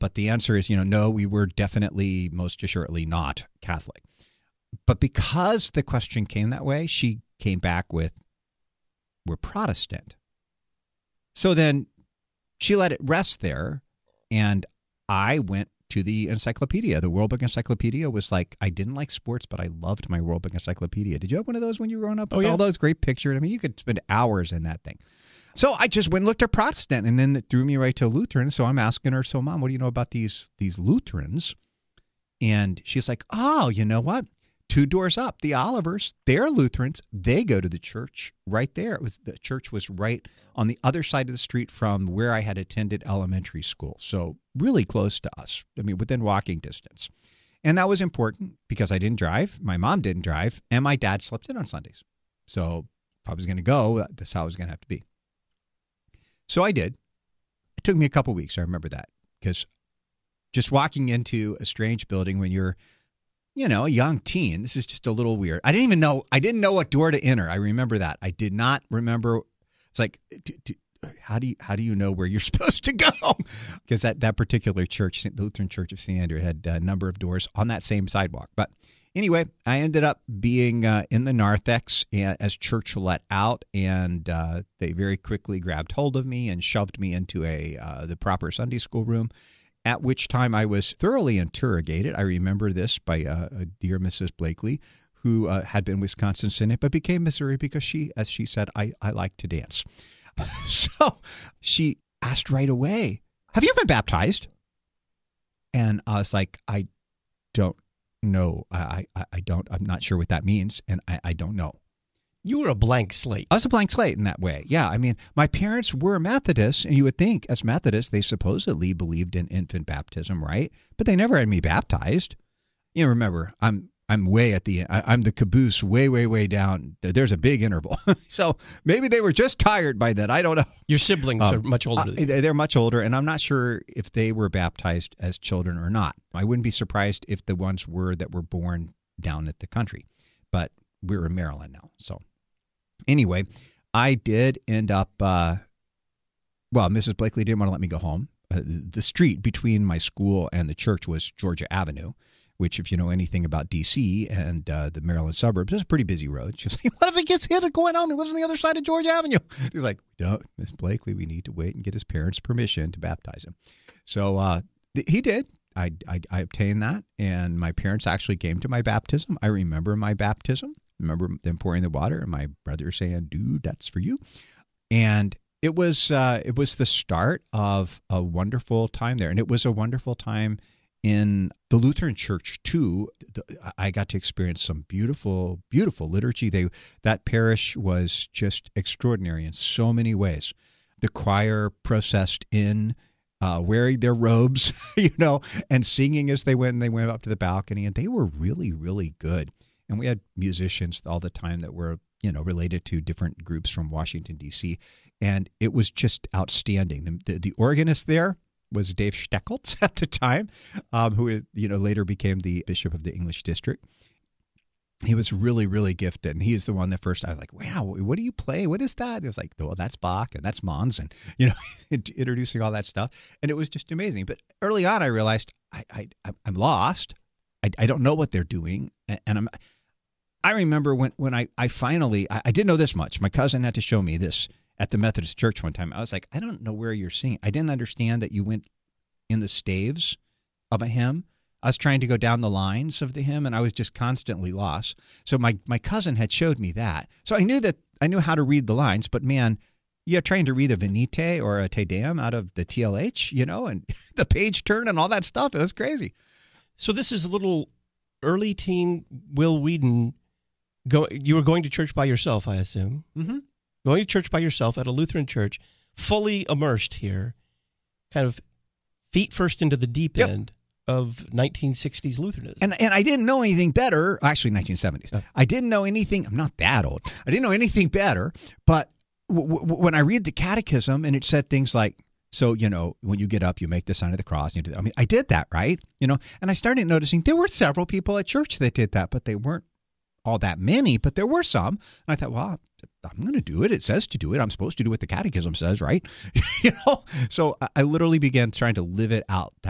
But the answer is, no, we were definitely, most assuredly not Catholic. But because the question came that way, she came back with, we're Protestant. So then she let it rest there, and I went to the encyclopedia. The World Book Encyclopedia was like, I didn't like sports, but I loved my World Book Encyclopedia. Did you have one of those when you were growing up? Oh, yeah. All those great pictures. I mean, you could spend hours in that thing. So I just went and looked at Protestant, and then it threw me right to Lutheran. So I'm asking her, so Mom, what do you know about these Lutherans? And she's like, oh, you know what? 2 doors up, the Olivers, they're Lutherans. They go to the church right there. The church was right on the other side of the street from where I had attended elementary school. So really close to us. I mean, within walking distance. And that was important because I didn't drive. My mom didn't drive. And my dad slept in on Sundays. So if I was going to go, that's how it was going to have to be. So I did. It took me a couple weeks. I remember that because just walking into a strange building when you're a young teen. This is just a little weird. I didn't know what door to enter. I remember that. I did not remember. It's like, how do you know where you're supposed to go? Because that particular church, the Lutheran Church of St. Andrew, had a number of doors on that same sidewalk. But anyway, I ended up being in the narthex as church let out, and they very quickly grabbed hold of me and shoved me into the proper Sunday school room. At which time I was thoroughly interrogated. I remember this by a dear Mrs. Blakely, who had been Wisconsin Synod, but became Missouri because she, as she said, I like to dance. So she asked right away, have you been baptized? And I was like, I don't know. I don't. I'm not sure what that means, and I don't know. You were a blank slate. I was a blank slate in that way. Yeah. I mean, my parents were Methodists, and you would think as Methodists, they supposedly believed in infant baptism, right? But they never had me baptized. Remember, I'm way at the end. I'm the caboose way, way, way down. There's a big interval. So maybe they were just tired by then. I don't know. Your siblings are much older than you. They're much older, and I'm not sure if they were baptized as children or not. I wouldn't be surprised if the ones were that were born down at the country. But we're in Maryland now, so. Anyway, I did end up, Mrs. Blakely didn't want to let me go home. The street between my school and the church was Georgia Avenue, which, if you know anything about D.C. and the Maryland suburbs, is a pretty busy road. She's like, what if he gets hit going home? He lives on the other side of Georgia Avenue. He's like, no, Miss Blakely, we need to wait and get his parents' permission to baptize him. So he did. I obtained that, and my parents actually came to my baptism. I remember my baptism. Remember them pouring the water and my brother saying, dude, that's for you. And it was the start of a wonderful time there. And it was a wonderful time in the Lutheran Church, too. I got to experience some beautiful, beautiful liturgy. That parish was just extraordinary in so many ways. The choir processed in, wearing their robes, and singing as they went, and they went up to the balcony. And they were really, really good. And we had musicians all the time that were, related to different groups from Washington, D.C. And it was just outstanding. The organist there was Dave Steckeltz at the time, who, later became the bishop of the English district. He was really, really gifted. And he is the one that first I was like, wow, what do you play? What is that? It was like, well, that's Bach and that's Mons, and, introducing all that stuff. And it was just amazing. But early on, I realized I'm lost. I don't know what they're doing. And I remember when I finally, I didn't know this much. My cousin had to show me this at the Methodist Church one time. I was like, I don't know where you're singing. I didn't understand that you went in the staves of a hymn. I was trying to go down the lines of the hymn, and I was just constantly lost. So my cousin had showed me that. So I knew how to read the lines, but man, you're trying to read a Venite or a Te Deum out of the TLH, and the page turn and all that stuff. It was crazy. So this is a little early teen Will Whedon. You were going to church by yourself, I assume. Mm-hmm. Going to church by yourself at a Lutheran church, fully immersed here, kind of feet first into the deep end of 1960s Lutheranism. And I didn't know anything better. Actually, 1970s. Oh. I didn't know anything. I'm not that old. I didn't know anything better. But when I read the catechism and it said things like, so, when you get up, you make the sign of the cross. I did that, right? And I started noticing there were several people at church that did that, but they weren't all that many, but there were some. And I thought, well, I'm going to do it. It says to do it. I'm supposed to do what the catechism says, right? So I literally began trying to live it out.